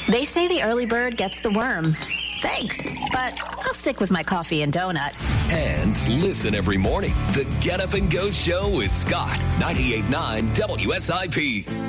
They say the early bird gets the worm. Thanks, but I'll stick with my coffee and donut. And listen every morning. The Get Up and Go Show with Scott, 98.9 WSIP.